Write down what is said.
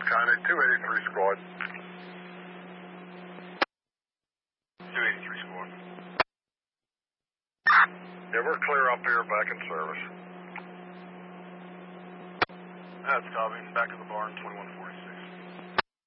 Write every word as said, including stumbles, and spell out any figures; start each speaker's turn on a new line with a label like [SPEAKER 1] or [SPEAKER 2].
[SPEAKER 1] County, two eighty-three squad.
[SPEAKER 2] two eighty-three squad.
[SPEAKER 1] Yeah, we're clear up here, back in service.
[SPEAKER 2] That's copy. Back to the barn, twenty-one forty-six.